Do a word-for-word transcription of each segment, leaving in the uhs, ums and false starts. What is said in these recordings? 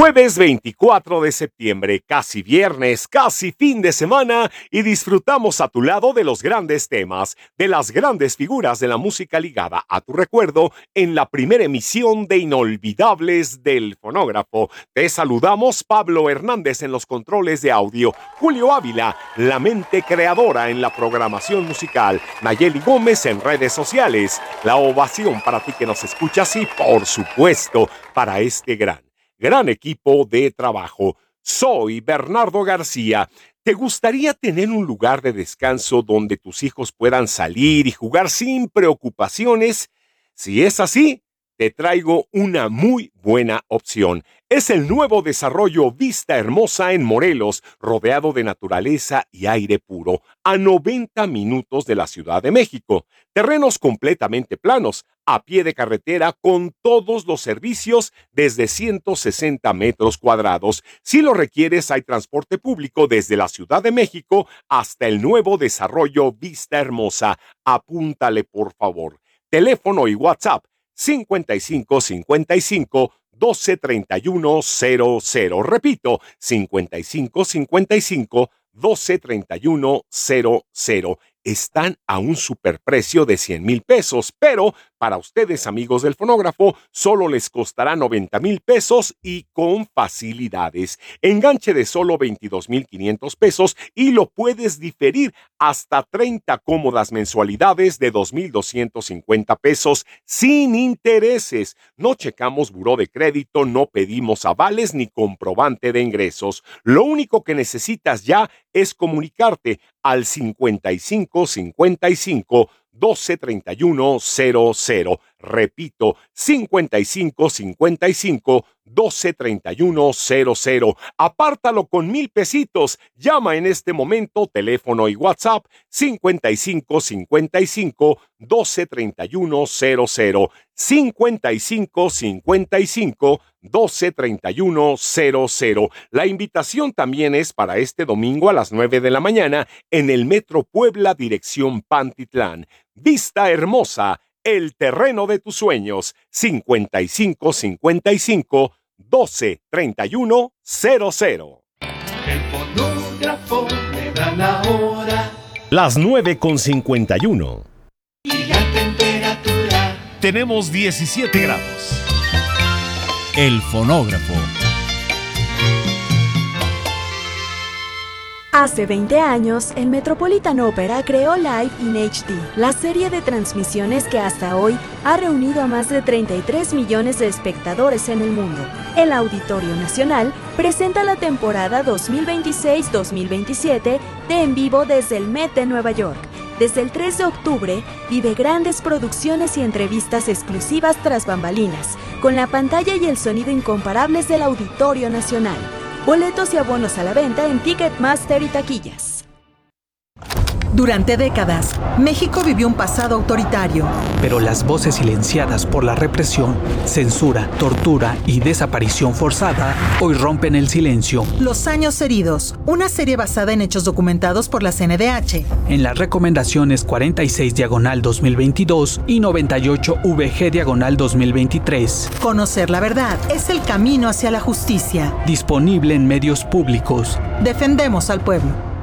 Jueves veinticuatro de septiembre, casi viernes, casi fin de semana, y disfrutamos a tu lado de los grandes temas, de las grandes figuras de la música ligada a tu recuerdo en la primera emisión de Inolvidables del Fonógrafo. Te saludamos Pablo Hernández en los controles de audio, Julio Ávila, la mente creadora en la programación musical, Nayeli Gómez en redes sociales, la ovación para ti que nos escuchas y por supuesto para este gran Gran equipo de trabajo. Soy Bernardo García. ¿Te gustaría tener un lugar de descanso donde tus hijos puedan salir y jugar sin preocupaciones? Si es así, te traigo una muy buena opción. Es el nuevo desarrollo Vista Hermosa en Morelos, rodeado de naturaleza y aire puro, a noventa minutos de la Ciudad de México. Terrenos completamente planos, a pie de carretera con todos los servicios desde ciento sesenta metros cuadrados. Si lo requieres, hay transporte público desde la Ciudad de México hasta el nuevo desarrollo Vista Hermosa. Apúntale, por favor. Teléfono y WhatsApp cincuenta y cinco cincuenta y cinco doce treinta y uno cero cero. Repito, cincuenta y cinco cincuenta y cinco doce treinta y uno cero cero. Están a un superprecio de cien mil pesos, pero para ustedes, amigos del fonógrafo, solo les costará noventa mil pesos y con facilidades. Enganche de solo veintidós mil quinientos pesos y lo puedes diferir hasta treinta cómodas mensualidades de dos mil doscientos cincuenta pesos sin intereses. No checamos buró de crédito, no pedimos avales ni comprobante de ingresos. Lo único que necesitas ya es comunicarte al cincuenta y cinco cincuenta y cinco doce treinta y uno cero cero. Repito, cincuenta y cinco cincuenta y cinco doce treinta y uno cero cero. Apártalo con mil pesitos. Llama en este momento, teléfono y WhatsApp cincuenta y cinco cincuenta y cinco doce treinta y uno cero cero. cincuenta y cinco cincuenta y cinco doce treinta y uno cero cero. La invitación también es para este domingo a las nueve de la mañana en el Metro Puebla, dirección Pantitlán. Vista Hermosa, el terreno de tus sueños. cincuenta y cinco cincuenta y cinco doce treinta y uno cero cero. El fonógrafo me da la hora. Las nueve con cincuenta y uno. Y la temperatura. Tenemos diecisiete grados. El fonógrafo. Hace veinte años, el Metropolitan Opera creó Live in H D, la serie de transmisiones que hasta hoy ha reunido a más de treinta y tres millones de espectadores en el mundo. El Auditorio Nacional presenta la temporada dos mil veintiséis dos mil veintisiete de En Vivo desde el Met de Nueva York. Desde el tres de octubre, vive grandes producciones y entrevistas exclusivas tras bambalinas, con la pantalla y el sonido incomparables del Auditorio Nacional. Boletos y abonos a la venta en Ticketmaster y taquillas. Durante décadas, México vivió un pasado autoritario. Pero las voces silenciadas por la represión, censura, tortura y desaparición forzada hoy rompen el silencio. Los años heridos, una serie basada en hechos documentados por la C N D H. En las recomendaciones cuarenta y seis diagonal dos mil veintidós y noventa y ocho V G diagonal dos mil veintitrés. Conocer la verdad es el camino hacia la justicia. Disponible en medios públicos. Defendemos al pueblo.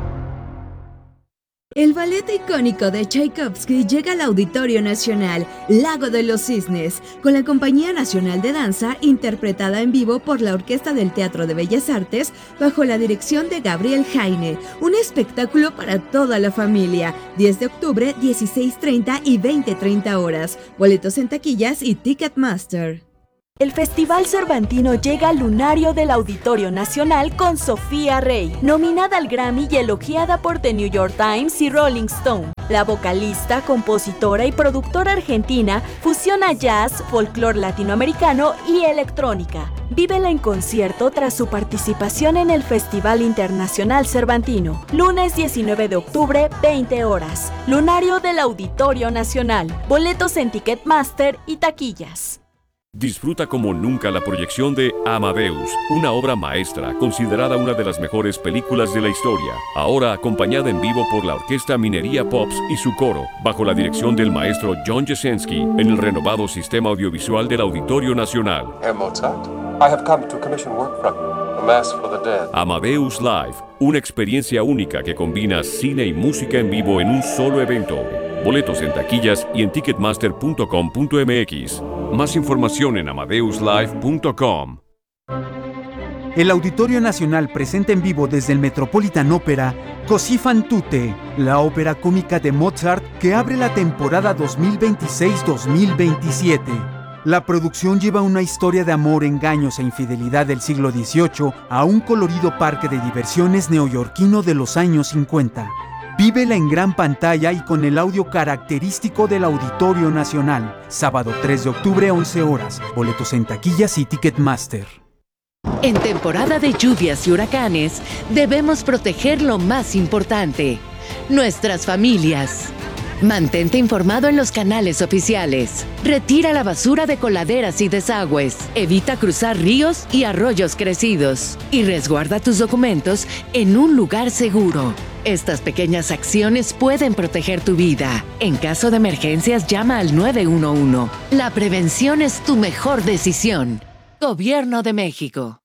El ballet icónico de Tchaikovsky llega al Auditorio Nacional, Lago de los Cisnes, con la Compañía Nacional de Danza, interpretada en vivo por la Orquesta del Teatro de Bellas Artes, bajo la dirección de Gabriel Jaine. Un espectáculo para toda la familia. diez de octubre, dieciséis treinta y veinte treinta horas. Boletos en taquillas y Ticketmaster. El Festival Cervantino llega al lunario del Auditorio Nacional con Sofía Rey, nominada al Grammy y elogiada por The New York Times y Rolling Stone. La vocalista, compositora y productora argentina fusiona jazz, folclore latinoamericano y electrónica. Vívela en concierto tras su participación en el Festival Internacional Cervantino. Lunes diecinueve de octubre, veinte horas. Lunario del Auditorio Nacional. Boletos en Ticketmaster y taquillas. Disfruta como nunca la proyección de Amadeus, una obra maestra considerada una de las mejores películas de la historia, ahora acompañada en vivo por la Orquesta Minería Pops y su coro, bajo la dirección del maestro John Jasinski, en el renovado sistema audiovisual del Auditorio Nacional. Herr Mozart? I have come to commission work from you, a Mass for the Dead. Amadeus Live, una experiencia única que combina cine y música en vivo en un solo evento. Boletos en taquillas y en ticketmaster punto com punto m x. Más información en amadeus live punto com. El Auditorio Nacional presenta en vivo desde el Metropolitan Opera Così fan tutte, la ópera cómica de Mozart que abre la temporada dos mil veintiséis dos mil veintisiete. La producción lleva una historia de amor, engaños e infidelidad del siglo dieciocho a un colorido parque de diversiones neoyorquino de los años cincuenta. Vívela en gran pantalla y con el audio característico del Auditorio Nacional. Sábado tres de octubre, once horas. Boletos en taquillas y Ticketmaster. En temporada de lluvias y huracanes, debemos proteger lo más importante: nuestras familias. Mantente informado en los canales oficiales. Retira la basura de coladeras y desagües. Evita cruzar ríos y arroyos crecidos. Y resguarda tus documentos en un lugar seguro. Estas pequeñas acciones pueden proteger tu vida. En caso de emergencias, llama al nueve uno uno. La prevención es tu mejor decisión. Gobierno de México.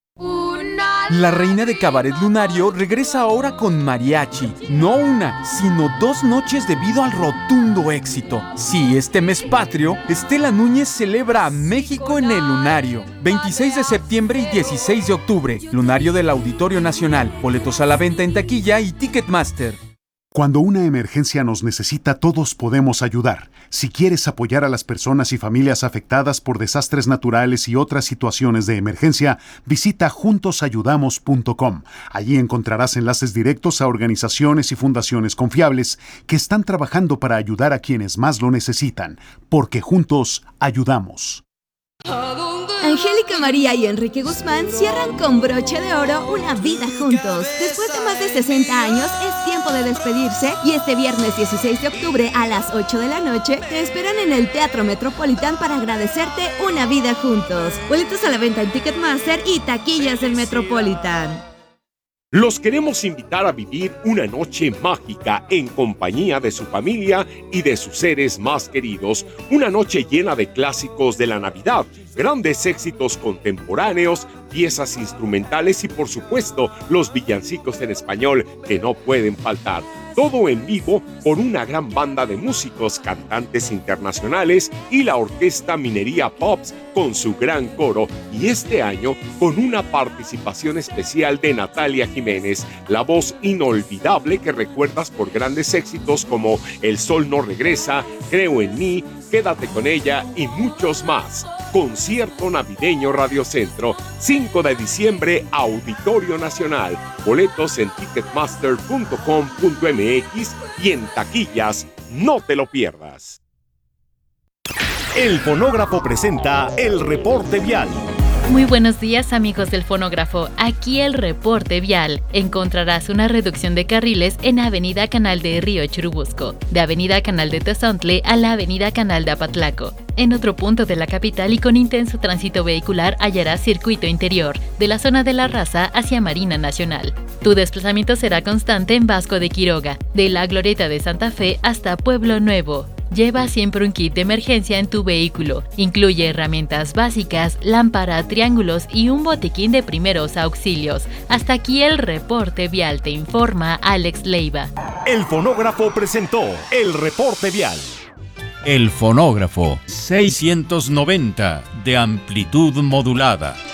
La reina de Cabaret Lunario regresa ahora con mariachi. No una, sino dos noches debido al rotundo éxito. Sí, este mes patrio, Estela Núñez celebra a México en el Lunario. veintiséis de septiembre y dieciséis de octubre. Lunario del Auditorio Nacional. Boletos a la venta en taquilla y Ticketmaster. Cuando una emergencia nos necesita, todos podemos ayudar. Si quieres apoyar a las personas y familias afectadas por desastres naturales y otras situaciones de emergencia, visita juntos ayudamos punto com. Allí encontrarás enlaces directos a organizaciones y fundaciones confiables que están trabajando para ayudar a quienes más lo necesitan, porque juntos ayudamos. Angélica María y Enrique Guzmán cierran con broche de oro una vida juntos. Después de más de sesenta años, es tiempo de despedirse y este viernes dieciséis de octubre a las ocho de la noche te esperan en el Teatro Metropolitan para agradecerte una vida juntos. Boletos a la venta en Ticketmaster y taquillas del Metropolitan. Los queremos invitar a vivir una noche mágica en compañía de su familia y de sus seres más queridos. Una noche llena de clásicos de la Navidad, grandes éxitos contemporáneos, piezas instrumentales y por supuesto los villancicos en español que no pueden faltar. Todo en vivo por una gran banda de músicos, cantantes internacionales y la orquesta Minería Pops con su gran coro. Y este año con una participación especial de Natalia Jiménez, la voz inolvidable que recuerdas por grandes éxitos como El Sol no regresa, Creo en mí, Quédate con ella y muchos más. Concierto navideño Radio Centro, cinco de diciembre, Auditorio Nacional. Boletos en ticketmaster punto com punto m x y en taquillas. No te lo pierdas. El Fonógrafo presenta el reporte vial. Muy buenos días, amigos del Fonógrafo. Aquí el reporte vial. Encontrarás una reducción de carriles en Avenida Canal de Río Churubusco, de Avenida Canal de Tezontle a la Avenida Canal de Apatlaco. En otro punto de la capital y con intenso tránsito vehicular hallarás circuito interior, de la zona de La Raza hacia Marina Nacional. Tu desplazamiento será constante en Vasco de Quiroga, de la Glorieta de Santa Fe hasta Pueblo Nuevo. Lleva siempre un kit de emergencia en tu vehículo. Incluye herramientas básicas, lámpara, triángulos y un botiquín de primeros auxilios. Hasta aquí el reporte vial, te informa Alex Leiva. El Fonógrafo presentó el reporte vial. El Fonógrafo seiscientos noventa de amplitud modulada.